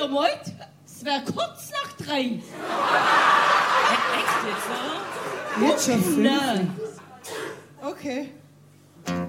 ihr wollt, es wäre kurz nach 3. Echt jetzt, oder? Jetzt schon 5. Ne. Okay.